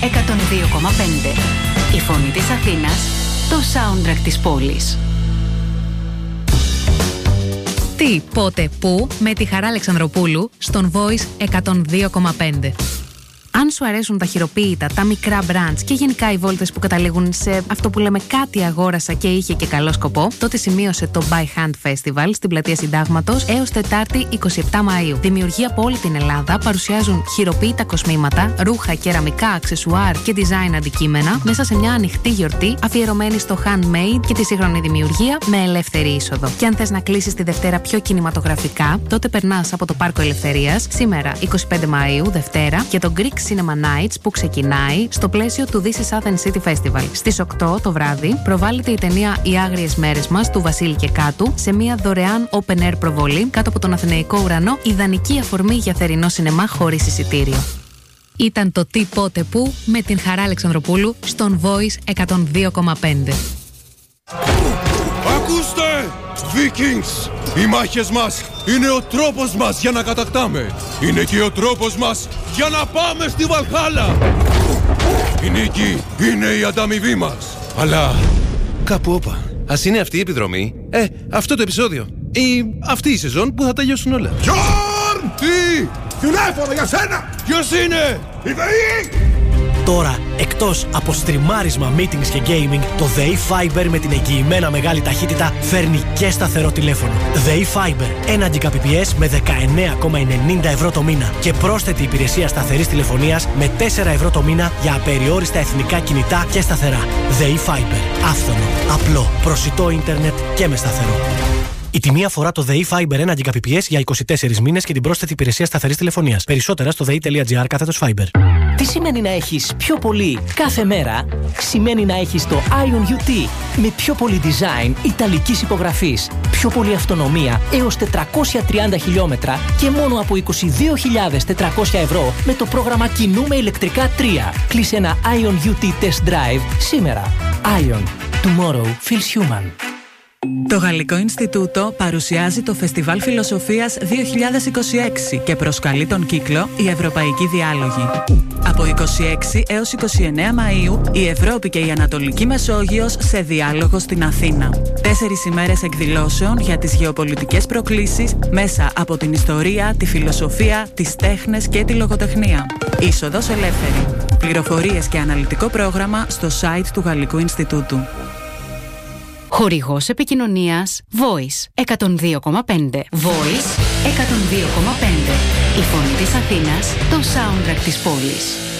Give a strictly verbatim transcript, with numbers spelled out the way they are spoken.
εκατόν δύο κόμμα πέντε. Η φωνή της Αθήνας, το soundtrack της πόλης. Τι, πότε, πού, με τη Χαρά Αλεξανδροπούλου στον Voice εκατόν δύο κόμμα πέντε. Αν σου αρέσουν τα χειροποίητα, τα μικρά brands και γενικά οι βόλτες που καταλήγουν σε αυτό που λέμε κάτι αγόρασα και είχε και καλό σκοπό, τότε σημείωσε το By Hand Festival στην Πλατεία Συντάγματος έως Τετάρτη εικοστή εβδόμη Μαΐου. Δημιουργοί από όλη την Ελλάδα παρουσιάζουν χειροποίητα κοσμήματα, ρούχα, κεραμικά, αξεσουάρ και design αντικείμενα μέσα σε μια ανοιχτή γιορτή αφιερωμένη στο handmade και τη σύγχρονη δημιουργία με ελεύθερη είσοδο. Και αν θες να κλείσεις τη Δευτέρα πιο κινηματογραφικά, τότε περνάς από το Πάρκο Ελευθερίας σήμερα εικοστή πέμπτη Μαΐου, Δευτέρα, και το Greek Cinema Nights που ξεκινάει στο πλαίσιο του This is Athens City Festival. Στις οκτώ το βράδυ προβάλλεται η ταινία «Οι Άγριες Μέρες Μας» του Βασίλη και Κάτου σε μια δωρεάν open air προβολή κάτω από τον Αθηναϊκό ουρανό, ιδανική αφορμή για θερινό σινεμά χωρίς εισιτήριο. Ήταν το Τι, πότε, πού με την Χαρά Αλεξανδροπούλου στον Voice εκατόν δύο κόμμα πέντε. Ακούστε! Vikings! Οι μάχες μας είναι ο τρόπος μας για να κατακτάμε. Είναι και ο τρόπος μας για να πάμε στη Βαλχάλα. Η νίκη είναι η ανταμοιβή μας. Αλλά κάπου όπα. Ας είναι αυτή η επιδρομή. Ε, αυτό το επεισόδιο. Ή αυτή η σεζόν που θα τελειώσουν όλα. Γιόρν! Τι! Τηλέφωνο για σένα! Ποιος είναι? Η ΔΕΗ! Τώρα, εκτός από στριμάρισμα, meetings και gaming, το ΔΕΗ Fiber με την εγγυημένα μεγάλη ταχύτητα φέρνει και σταθερό τηλέφωνο. ΔΕΗ Fiber, ένα Gbps με δεκαεννέα κόμμα ενενήντα ευρώ το μήνα και πρόσθετη υπηρεσία σταθερής τηλεφωνίας με τέσσερα ευρώ το μήνα για απεριόριστα εθνικά κινητά και σταθερά. ΔΕΗ Fiber, άφθονο, απλό, προσιτό ίντερνετ και με σταθερό. Η τιμή αφορά το ΔΕΗ Fiber ένα Gbps για είκοσι τέσσερις μήνες και την πρόσθετη υπηρεσία σταθερής τηλεφωνίας. Περισσότερα στο δei.gr κάθετος Fiber. Τι σημαίνει να έχεις πιο πολύ κάθε μέρα? Σημαίνει να έχεις το Ion γιου τι με πιο πολύ design ιταλικής υπογραφής, πιο πολύ αυτονομία έως τετρακόσια τριάντα χιλιόμετρα και μόνο από είκοσι δύο χιλιάδες τετρακόσια ευρώ με το πρόγραμμα Κινούμε ηλεκτρικά τρία. Κλείσε ένα Ion γιου τι Test Drive σήμερα. Ion. Tomorrow feels human. Το Γαλλικό Ινστιτούτο παρουσιάζει το Φεστιβάλ Φιλοσοφίας δύο χιλιάδες είκοσι έξι και προσκαλεί τον κύκλο «Η Ευρωπαϊκή Διάλογη». Από είκοσι έξι έως είκοσι εννέα Μαΐου, η Ευρώπη και η Ανατολική Μεσόγειος σε διάλογο στην Αθήνα. Τέσσερις ημέρες εκδηλώσεων για τις γεωπολιτικές προκλήσεις μέσα από την ιστορία, τη φιλοσοφία, τις τέχνες και τη λογοτεχνία. Είσοδος ελεύθερη. Πληροφορίες και αναλυτικό πρόγραμμα στο site του Γαλλικού Ινστιτούτου. Χορηγός επικοινωνίας Voice εκατόν δύο κόμμα πέντε. Voice εκατόν δύο κόμμα πέντε. Η φωνή της Αθήνας, το soundtrack της πόλης.